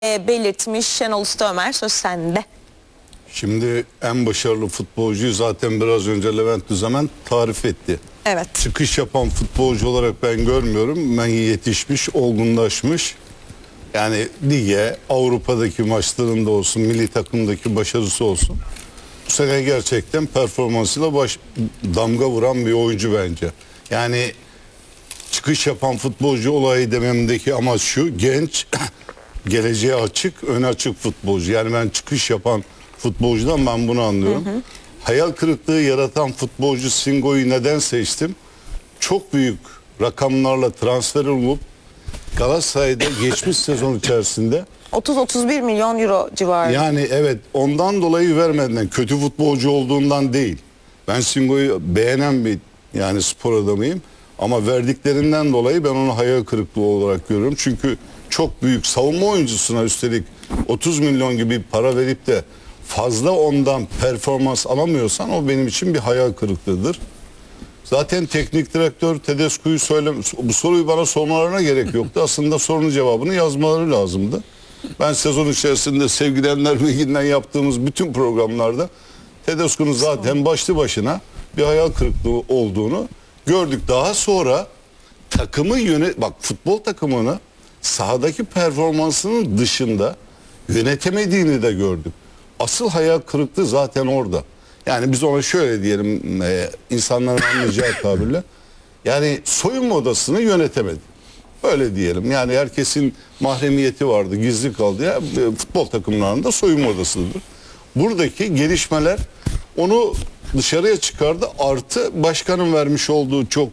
belirtmiş. Şenol Usta Ömer, söz sende. Şimdi en başarılı futbolcuyu zaten biraz önce Levent Düzemen tarif etti. Evet. Çıkış yapan futbolcu olarak ben görmüyorum. Ben yetişmiş, olgunlaşmış. Yani lige, Avrupa'daki maçlarında olsun, milli takımdaki başarısı olsun. Bu sene gerçekten performansıyla damga vuran bir oyuncu bence. Yani çıkış yapan futbolcu olayı dememdeki amaç şu: genç, geleceğe açık, öne açık futbolcu. Yani ben çıkış yapan futbolcudan ben bunu anlıyorum. Hayal kırıklığı yaratan futbolcu Singo'yu neden seçtim? Çok büyük rakamlarla transfer olup Galatasaray'da geçmiş sezon içerisinde 30-31 milyon euro civarı. yani evet, ondan dolayı vermeden, kötü futbolcu olduğundan değil. Ben Singo'yu beğenen bir spor adamıyım ama verdiklerinden dolayı ben onu hayal kırıklığı olarak görüyorum. Çünkü çok büyük savunma oyuncusuna üstelik 30 milyon gibi para verip de fazla ondan performans alamıyorsan o benim için bir hayal kırıklığıdır. Zaten teknik direktör Tedesco'yu bu soruyu bana sormalarına gerek yoktu. Aslında sorunun cevabını yazmaları lazımdı. Ben sezon içerisinde sevgili Enler Bilgin'den yaptığımız bütün programlarda Tedesco'nun zaten başlı başına bir hayal kırıklığı olduğunu gördük. Daha sonra takımı futbol takımını sahadaki performansının dışında yönetemediğini de gördük. Asıl hayal kırıklığı zaten orada. Yani biz ona şöyle diyelim, insanların anlayacağı tabirle, yani soyunma odasını yönetemedi. Öyle diyelim. Yani herkesin mahremiyeti vardı, gizli kaldı ya. Futbol takımlarında soyunma odasıdır. Buradaki gelişmeler onu dışarıya çıkardı. Artı başkanın vermiş olduğu çok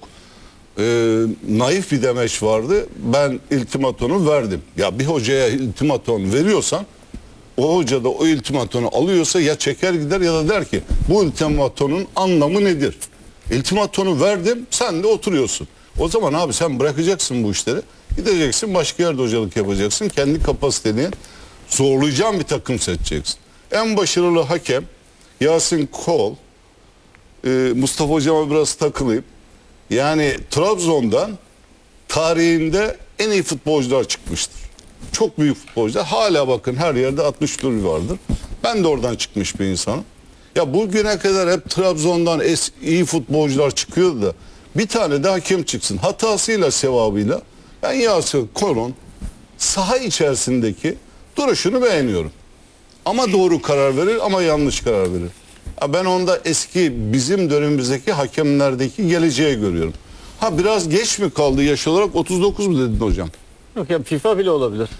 naif bir demeç vardı. Ben iltimatonu verdim. Ya bir hocaya iltimaton veriyorsan, o hoca da o iltimatonu alıyorsa ya çeker gider ya da der ki bu iltimatonun anlamı nedir? İltimatonu verdim, sen de oturuyorsun. O zaman abi sen bırakacaksın bu işleri. Gideceksin, başka yerde hocalık yapacaksın. Kendi kapasiteni zorlayacağın bir takım seçeceksin. En başarılı hakem Yasin Kol. Mustafa hocama biraz takılayım. Yani Trabzon'dan tarihinde en iyi futbolcular çıkmıştır. Çok büyük futbolcular. Hala bakın her yerde 60 vardır. Ben de oradan çıkmış bir insanım. Ya bugüne kadar hep Trabzon'dan iyi futbolcular çıkıyordu da bir tane de hakem çıksın. Hatasıyla sevabıyla ben Yasin Kol'un saha içerisindeki duruşunu beğeniyorum. Ama doğru karar verir ama yanlış karar verir. Ya ben onda eski bizim dönemimizdeki hakemlerdeki geleceği görüyorum. Ha biraz geç mi kaldı yaş olarak, 39 mu dedin hocam? Yok ya, FIFA bile olabilir.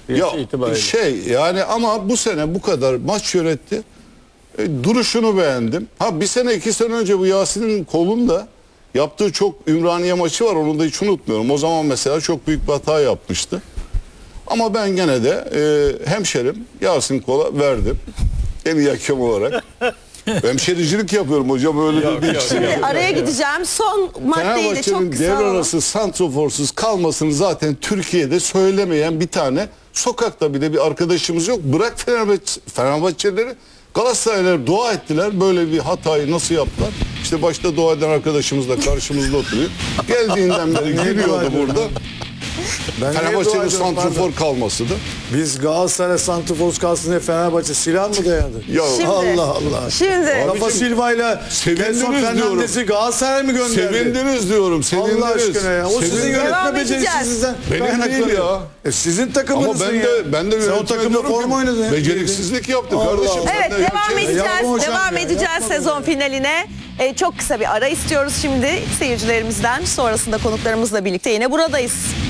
Yani ama bu sene bu kadar maç yönetti. Duruşunu beğendim. Ha bir sene 2 sene önce bu Yasin'in Kol'unda yaptığı çok Ümraniye maçı var. Onu da hiç unutmuyorum. O zaman mesela çok büyük bir hata yapmıştı. Ama ben gene de hemşerim Yasin Kol'a verdim. En iyi hakem olarak. Hemşericilik yapıyorum hocam, öyle de değil. Şimdi araya gideceğim. Son maddeyi de çok Fenerbahçe'nin kısa. devre arası santroforsuz kalmasını zaten Türkiye'de söylemeyen bir tane, sokakta bile bir arkadaşımız yok. Bırak Fenerbahçelileri, Galatasaraylılar dua ettiler. Böyle bir hatayı nasıl yaptılar? İşte başta dua eden arkadaşımız da karşımızda oturuyor. Geldiğinden beri gülüyordu burada. Fenerbahçe'nin santrofor kalması da. Biz Galatasaray santrofor kalsın diye Fenerbahçe silah mı dayadı? Ya Şimdi- Allah Allah. Şimdi Rafa Silva'yla sevindiniz Gelson diyorum. Fernandes'i Galatasaray mı gönderdi? Sevindiniz diyorum. Sevindiniz. Allah aşkına ya. O sizin Sevindiniz. Devam yönetme edeceğiz. beceriksizliğinizden. Benim kaynaklanıyor. değil ya. Sizin Ama takımınızın ben de Sen o takımda forma oynadın ya. Beceriksizlik yaptı Allah kardeşim. Allah. evet, Sen de devam şey- edeceğiz. Yapma hocam Devam ya, edeceğiz yapma sezon hocam. finaline. Çok kısa bir ara istiyoruz şimdi seyircilerimizden. Sonrasında konuklarımızla birlikte yine buradayız.